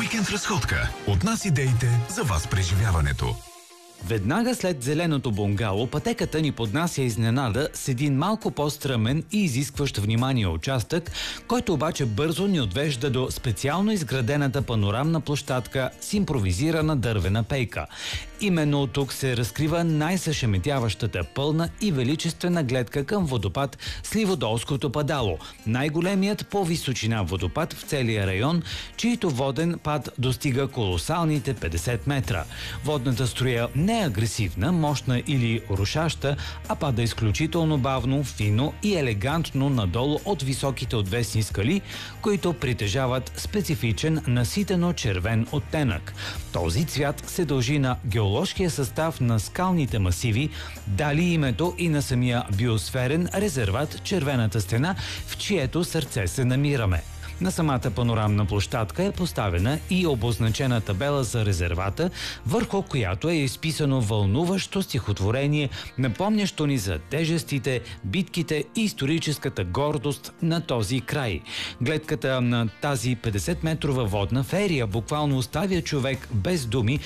Уикенд разходка. От нас идеите за вас преживяването. Веднага след зеленото бунгало, пътеката ни поднася изненада с един малко по-стръмен и изискващ внимание участък, който обаче бързо ни отвежда до специално изградената панорамна площадка с импровизирана дървена пейка. Именно от тук се разкрива най-съшеметяващата пълна и величествена гледка към водопад Сливодолското падало, най-големият по височина водопад в целия район, чийто воден пад достига колосалните 50 метра. Водната струя не е агресивна, мощна или рушаща, а пада изключително бавно, фино и елегантно надолу от високите отвесни скали, които притежават специфичен наситено червен оттенък. Този цвят се дължи на геоложкия състав на скалните масиви, дали името и на самия биосферен резерват Червената стена, в чието сърце се намираме. На самата панорамна площадка е поставена и обозначена табела за резервата, върху която е изписано вълнуващо стихотворение, напомнящо ни за тежестите, битките и историческата гордост на този край. Гледката на тази 50-метрова водна ферия буквално оставя човек без думи